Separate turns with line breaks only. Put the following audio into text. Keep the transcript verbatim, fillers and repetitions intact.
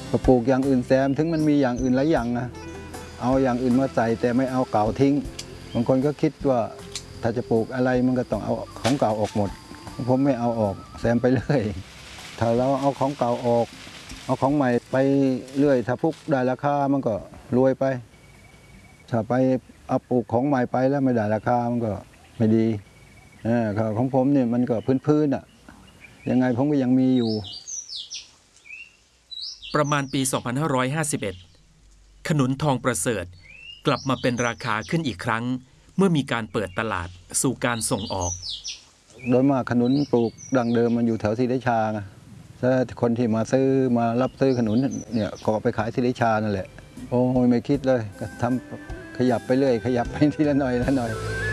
ก็ปลูกอย่างอื่นแซมถึงมันมีอย่างอื่นหลายอย่างนะเอาอย่างอื่นมาใส่แต่ไม่เอาเก่าทิ้งบางคนก็คิดว่าถ้าจะปลูกอะไรมันก็ต้องเอาของเก่าออกหมดผมไม่เอาออกแซมไปเรื่อยถ้าเราเอาของเก่าออกเอาของใหม่ไปเรื่อยถ้าพุกได้ราคามันก็รวยไปถ้าไปเอาปลูกของใหม่ไปแล้วไม่ได้ราคามันก็ไม่ดีของผมเนี่ยมันก็พื้นๆอ่ะยังไงผมก็ยังมีอยู่
ประมาณปี สองพันห้าร้อยห้าสิบเอ็ด ขนุนทองประเสริฐกลับมาเป็นราคาขึ้นอีกครั้งเมื่อมีการเปิดตลาดสู่การส่งออก
โดยมากขนุนปลูกดั้งเดิมมันอยู่แถวศรีราชาถ้าคนที่มาซื้อมารับซื้อขนุนเนี่ยก็ไปขายศรีราชานั่นแหละโอ้ยไม่คิดเลยก็ทำขยับไปเรื่อยขยับไปทีละหน่อยละหน่อย